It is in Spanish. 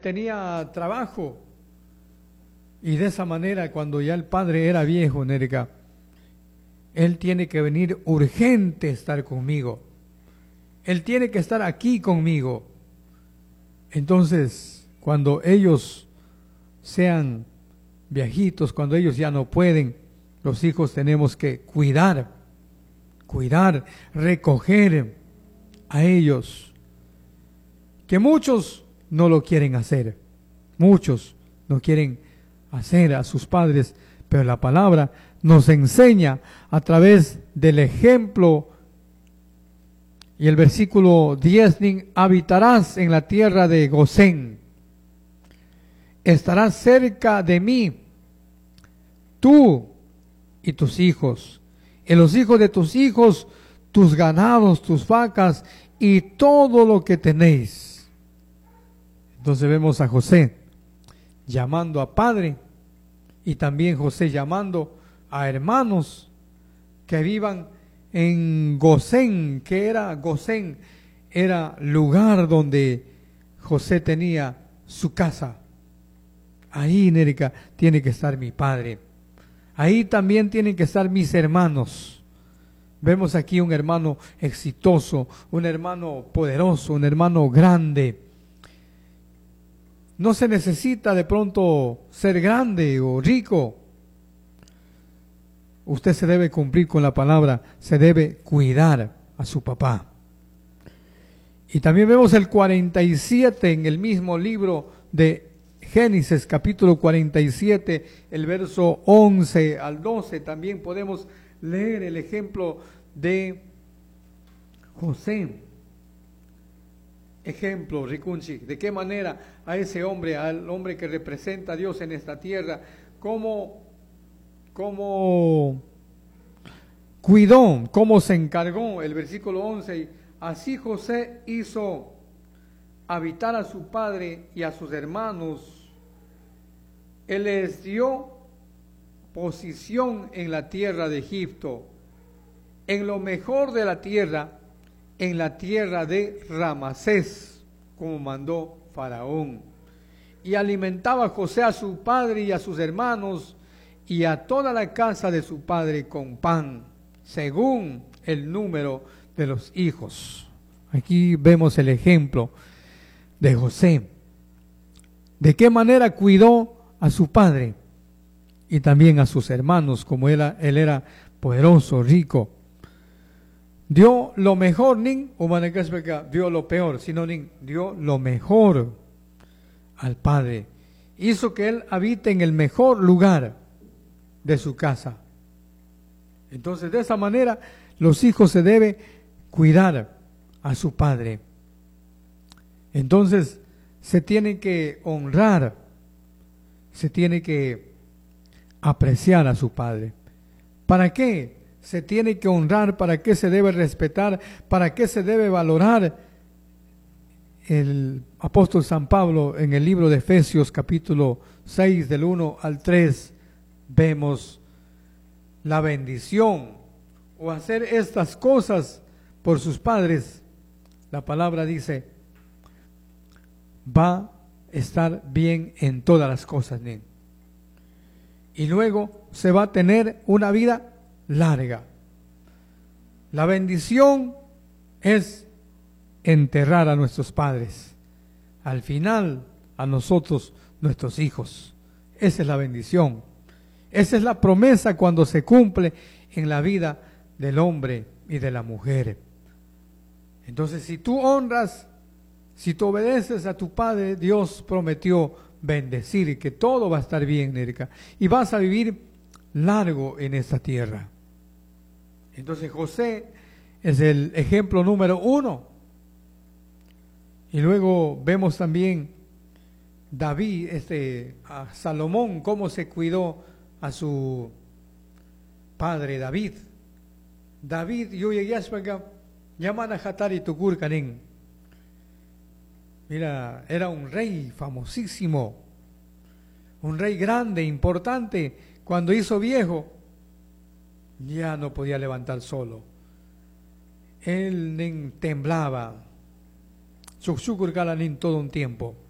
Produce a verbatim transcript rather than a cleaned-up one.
tenía trabajo. Y de esa manera, cuando ya el padre era viejo, Nérica, él tiene que venir urgente a estar conmigo. Él tiene que estar aquí conmigo. Entonces, cuando ellos sean viejitos, cuando ellos ya no pueden, los hijos tenemos que cuidar, cuidar, recoger a ellos, que muchos no lo quieren hacer, muchos no quieren hacer a sus padres, pero la palabra nos enseña a través del ejemplo. Y el versículo diez, habitarás en la tierra de Gosén, estarás cerca de mí, tú y tus hijos, y los hijos de tus hijos, tus ganados, tus vacas y todo lo que tenéis. Entonces vemos a José llamando a padre, y también José llamando a hermanos que vivan en Gosén. Que era Gosén, era lugar donde José tenía su casa. Ahí, Nérica, tiene que estar mi padre. Ahí también tienen que estar mis hermanos. Vemos aquí un hermano exitoso, un hermano poderoso, un hermano grande. No se necesita de pronto ser grande o rico. Usted se debe cumplir con la palabra, se debe cuidar a su papá. Y también vemos el cuarenta y siete en el mismo libro de Génesis, capítulo cuarenta y siete, el verso once al doce. También podemos leer el ejemplo de José. Ejemplo, Ricunchi, de qué manera a ese hombre, al hombre que representa a Dios en esta tierra, cómo, cómo cuidó, cómo se encargó. El versículo once, así José hizo habitar a su padre y a sus hermanos. Él les dio posición en la tierra de Egipto, en lo mejor de la tierra, en la tierra de Ramasés, como mandó Faraón. Y alimentaba José a su padre y a sus hermanos y a toda la casa de su padre con pan, según el número de los hijos. Aquí vemos el ejemplo de José. De qué manera cuidó a su padre y también a sus hermanos, como él, él era poderoso, rico. Dio lo mejor, nin, o dio lo peor, sino nin, dio lo mejor al padre. Hizo que él habite en el mejor lugar de su casa. Entonces, de esa manera, los hijos se deben cuidar a su padre. Entonces, se tiene que honrar, se tiene que apreciar a su padre. ¿Para qué se tiene que honrar? ¿Para qué se debe respetar? ¿Para qué se debe valorar? El apóstol San Pablo en el libro de Efesios capítulo seis del uno al tres vemos la bendición o hacer estas cosas por sus padres. La palabra dice, va a estar bien en todas las cosas, ¿sí? Y luego se va a tener una vida larga. La bendición es enterrar a nuestros padres. Al final, a nosotros, nuestros hijos. Esa es la bendición. Esa es la promesa cuando se cumple en la vida del hombre y de la mujer. Entonces, si tú honras, si tú obedeces a tu padre, Dios prometió bendecir y que todo va a estar bien, Nérica, y vas a vivir largo en esta tierra. Entonces José es el ejemplo número uno. Y luego vemos también David, este, a Salomón, cómo se cuidó a su padre David. David, yo llegué a España, llaman a Hatari Tukurkanin. Mira, era un rey famosísimo, un rey grande, importante. Cuando hizo viejo, ya no podía levantar solo. Él temblaba, Chuchukurkalanin todo un tiempo.